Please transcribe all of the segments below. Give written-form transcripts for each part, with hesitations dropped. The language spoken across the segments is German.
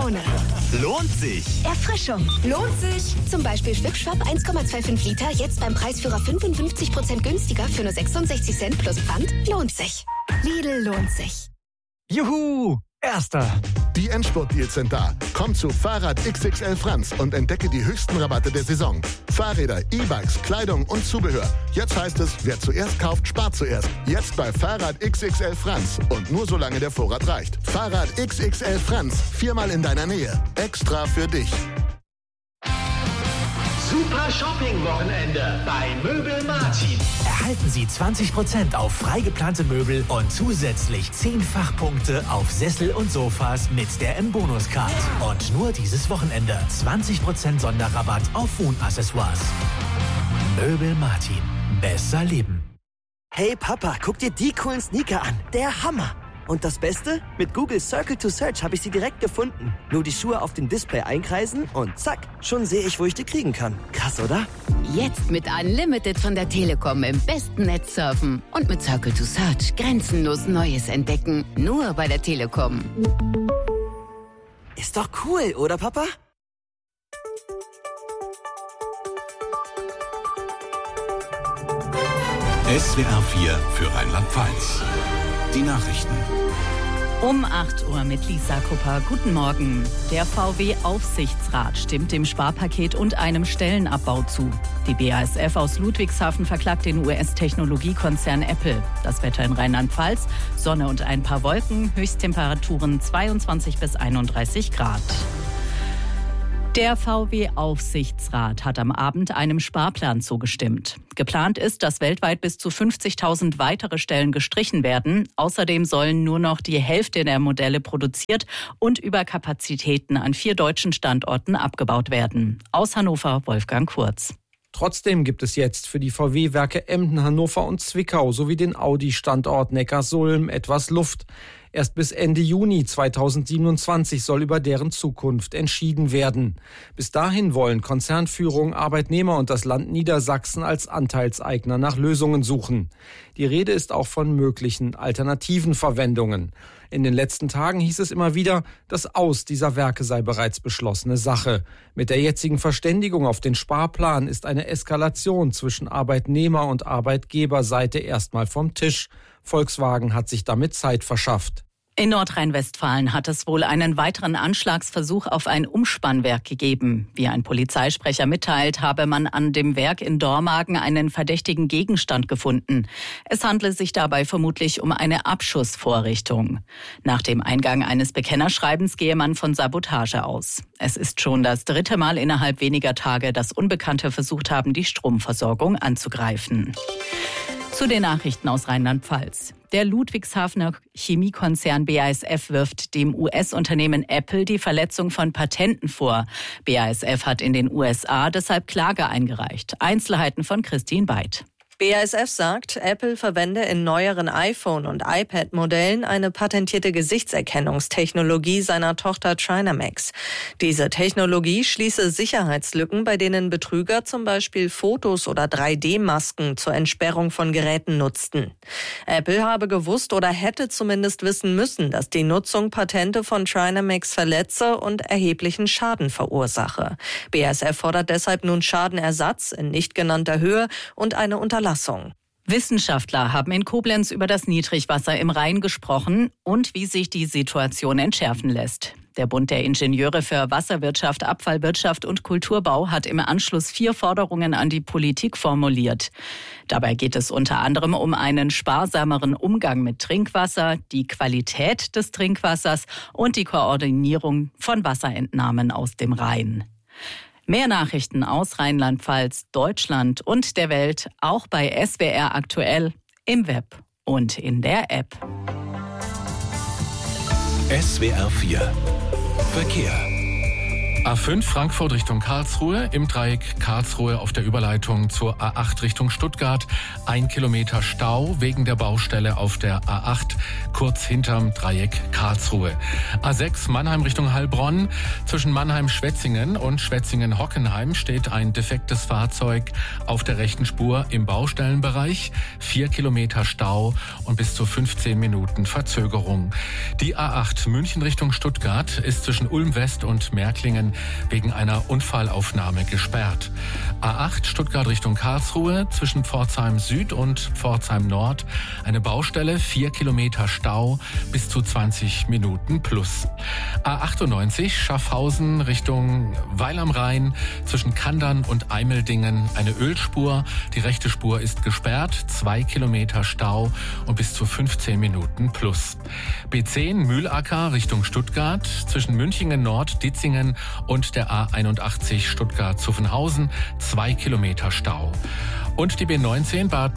Laune. Lohnt sich. Erfrischung. Lohnt sich. Zum Beispiel Schwipschwapp 1,25 Liter, jetzt beim Preisführer 55% günstiger für nur 66 Cent plus Pfand. Lohnt sich. Lidl lohnt sich. Juhu! Erster. Die Endspurt-Deals sind da. Komm zu Fahrrad XXL Franz und entdecke die höchsten Rabatte der Saison. Fahrräder, E-Bikes, Kleidung und Zubehör. Jetzt heißt es, wer zuerst kauft, spart zuerst. Jetzt bei Fahrrad XXL Franz. Und nur solange der Vorrat reicht. Fahrrad XXL Franz. 4-mal in deiner Nähe. Extra für dich. Super Shopping-Wochenende bei Möbel Martin. Erhalten Sie 20% auf freigeplante Möbel und zusätzlich 10 Fachpunkte auf Sessel und Sofas mit der M-Bonus-Card. Und nur dieses Wochenende 20% Sonderrabatt auf Wohnaccessoires. Möbel Martin. Besser leben. Hey Papa, guck dir die coolen Sneaker an. Der Hammer. Und das Beste? Mit Google Circle to Search habe ich sie direkt gefunden. Nur die Schuhe auf dem Display einkreisen und zack, schon sehe ich, wo ich die kriegen kann. Krass, oder? Jetzt mit Unlimited von der Telekom im besten Netz surfen. Und mit Circle to Search grenzenlos Neues entdecken. Nur bei der Telekom. Ist doch cool, oder Papa? SWR 4 für Rheinland-Pfalz. Die Nachrichten. Um 8 Uhr mit Lisa Kupper. Guten Morgen. Der VW-Aufsichtsrat stimmt dem Sparpaket und einem Stellenabbau zu. Die BASF aus Ludwigshafen verklagt den US-Technologiekonzern Apple. Das Wetter in Rheinland-Pfalz: Sonne und ein paar Wolken, Höchsttemperaturen 22 bis 31 Grad. Der VW-Aufsichtsrat hat am Abend einem Sparplan zugestimmt. Geplant ist, dass weltweit bis zu 50.000 weitere Stellen gestrichen werden. Außerdem sollen nur noch die Hälfte der Modelle produziert und Überkapazitäten an 4 deutschen Standorten abgebaut werden. Aus Hannover, Wolfgang Kurz. Trotzdem gibt es jetzt für die VW-Werke Emden, Hannover und Zwickau sowie den Audi-Standort Neckarsulm etwas Luft. Erst bis Ende Juni 2027 soll über deren Zukunft entschieden werden. Bis dahin wollen Konzernführung, Arbeitnehmer und das Land Niedersachsen als Anteilseigner nach Lösungen suchen. Die Rede ist auch von möglichen alternativen Verwendungen. In den letzten Tagen hieß es immer wieder, das Aus dieser Werke sei bereits beschlossene Sache. Mit der jetzigen Verständigung auf den Sparplan ist eine Eskalation zwischen Arbeitnehmer- und Arbeitgeberseite erstmal vom Tisch. Volkswagen hat sich damit Zeit verschafft. In Nordrhein-Westfalen hat es wohl einen weiteren Anschlagsversuch auf ein Umspannwerk gegeben. Wie ein Polizeisprecher mitteilt, habe man an dem Werk in Dormagen einen verdächtigen Gegenstand gefunden. Es handle sich dabei vermutlich um eine Abschussvorrichtung. Nach dem Eingang eines Bekennerschreibens gehe man von Sabotage aus. Es ist schon das 3. Mal innerhalb weniger Tage, dass Unbekannte versucht haben, die Stromversorgung anzugreifen. Zu den Nachrichten aus Rheinland-Pfalz. Der Ludwigshafener Chemiekonzern BASF wirft dem US-Unternehmen Apple die Verletzung von Patenten vor. BASF hat in den USA deshalb Klage eingereicht. Einzelheiten von Christine Beid. BASF sagt, Apple verwende in neueren iPhone- und iPad-Modellen eine patentierte Gesichtserkennungstechnologie seiner Tochter Trinamax. Diese Technologie schließe Sicherheitslücken, bei denen Betrüger zum Beispiel Fotos oder 3D-Masken zur Entsperrung von Geräten nutzten. Apple habe gewusst oder hätte zumindest wissen müssen, dass die Nutzung Patente von Trinamax verletze und erheblichen Schaden verursache. BASF fordert deshalb nun Schadenersatz in nicht genannter Höhe und eine Unterlassung. Wissenschaftler haben in Koblenz über das Niedrigwasser im Rhein gesprochen und wie sich die Situation entschärfen lässt. Der Bund der Ingenieure für Wasserwirtschaft, Abfallwirtschaft und Kulturbau hat im Anschluss 4 Forderungen an die Politik formuliert. Dabei geht es unter anderem um einen sparsameren Umgang mit Trinkwasser, die Qualität des Trinkwassers und die Koordinierung von Wasserentnahmen aus dem Rhein. Mehr Nachrichten aus Rheinland-Pfalz, Deutschland und der Welt auch bei SWR aktuell im Web und in der App. SWR 4 Verkehr. A5 Frankfurt Richtung Karlsruhe, im Dreieck Karlsruhe auf der Überleitung zur A8 Richtung Stuttgart. 1 Kilometer Stau wegen der Baustelle auf der A8, kurz hinterm Dreieck Karlsruhe. A6 Mannheim Richtung Heilbronn. Zwischen Mannheim-Schwetzingen und Schwetzingen-Hockenheim steht ein defektes Fahrzeug auf der rechten Spur im Baustellenbereich. 4 Kilometer Stau und bis zu 15 Minuten Verzögerung. Die A8 München Richtung Stuttgart ist zwischen Ulm West und Märklingen wegen einer Unfallaufnahme gesperrt. A8 Stuttgart Richtung Karlsruhe, zwischen Pforzheim Süd und Pforzheim Nord eine Baustelle, 4 Kilometer Stau, bis zu 20 Minuten plus. A98 Schaffhausen Richtung Weil am Rhein, zwischen Kandern und Eimeldingen eine Ölspur. Die rechte Spur ist gesperrt, 2 Kilometer Stau und bis zu 15 Minuten plus. B10 Mühlacker Richtung Stuttgart, zwischen Münchingen Nord, Ditzingen und der A81 Stuttgart-Zuffenhausen, 2 Kilometer Stau. Und die B19 Bad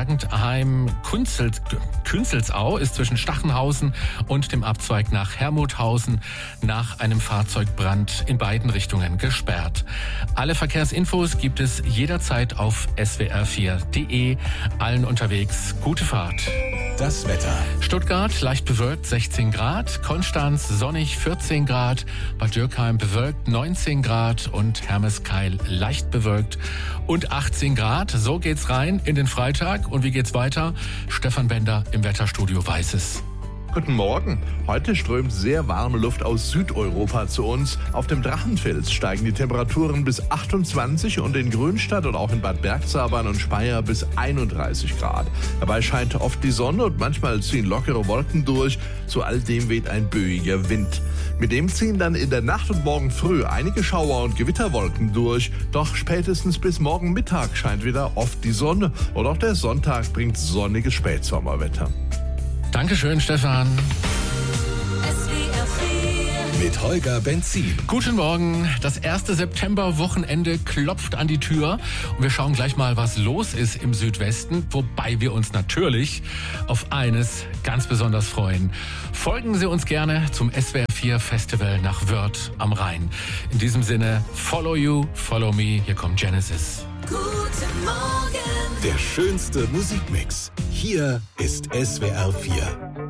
Mergentheim-Künzelsau ist zwischen Stachenhausen und dem Abzweig nach Hermuthausen nach einem Fahrzeugbrand in beiden Richtungen gesperrt. Alle Verkehrsinfos gibt es jederzeit auf swr4.de. Allen unterwegs gute Fahrt. Das Wetter. Stuttgart leicht bewölkt 16 Grad, Konstanz sonnig 14 Grad, Bad Dürkheim bewölkt 19 Grad und Hermeskeil leicht bewölkt und 18 Grad. So geht's rein in den Freitag. Und wie geht's weiter? Stefan Bender im Wetterstudio weiß es. Guten Morgen. Heute strömt sehr warme Luft aus Südeuropa zu uns. Auf dem Drachenfels steigen die Temperaturen bis 28 und in Grünstadt und auch in Bad Bergzabern und Speyer bis 31 Grad. Dabei scheint oft die Sonne und manchmal ziehen lockere Wolken durch. Zu all dem weht ein böiger Wind. Mit dem ziehen dann in der Nacht und morgen früh einige Schauer und Gewitterwolken durch. Doch spätestens bis morgen Mittag scheint wieder oft die Sonne. Und auch der Sonntag bringt sonniges Spätsommerwetter. Dankeschön, Stefan. Mit Holger Benzin. Guten Morgen. Das erste September-Wochenende klopft an die Tür. Und wir schauen gleich mal, was los ist im Südwesten. Wobei wir uns natürlich auf eines ganz besonders freuen. Folgen Sie uns gerne zum SWR4 Festival nach Wörth am Rhein. In diesem Sinne, follow you, follow me. Hier kommt Genesis. Guten Morgen. Der schönste Musikmix. Hier ist SWR4.